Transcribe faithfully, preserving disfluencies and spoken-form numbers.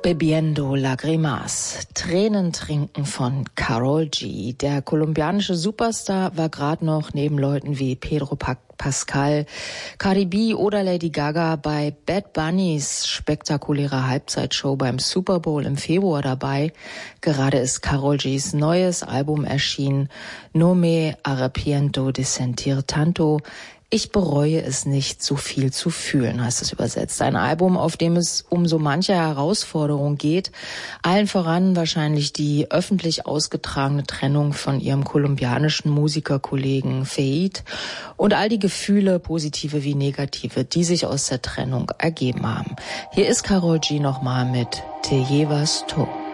Bebiendo Lagrimas, Tränen trinken von Karol G. Der kolumbianische Superstar war gerade noch neben Leuten wie Pedro Pascal, Cardi B oder Lady Gaga bei Bad Bunnys spektakulärer Halbzeitshow beim Super Bowl im Februar dabei. Gerade ist Karol Gs neues Album erschienen, No me arrepiento de sentir tanto. Ich bereue es nicht, so viel zu fühlen, heißt es übersetzt. Ein Album, auf dem es um so manche Herausforderung geht. Allen voran wahrscheinlich die öffentlich ausgetragene Trennung von ihrem kolumbianischen Musikerkollegen Feid und all die Gefühle, positive wie negative, die sich aus der Trennung ergeben haben. Hier ist Karol G nochmal mit Te llevas tú.